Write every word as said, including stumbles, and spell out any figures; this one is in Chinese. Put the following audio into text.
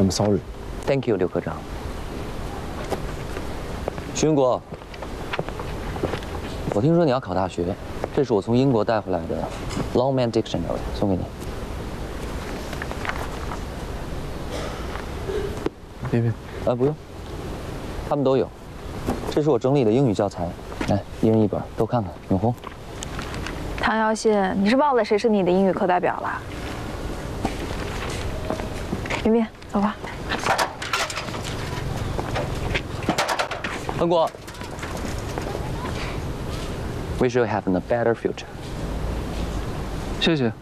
I'm sorry. Thank you，刘科长。徐云国，我听说你要考大学，这是我从英国带回来的 Longman Dictionary， 送给你。 别别， 啊，不用，他们都有。这是我整理的英语教材，来，一人一本，都看看。永红， 唐瑶心，你是忘了谁是你的英语课代表了？云云，走吧。 恒国 ，Wish you have a better future。 谢谢。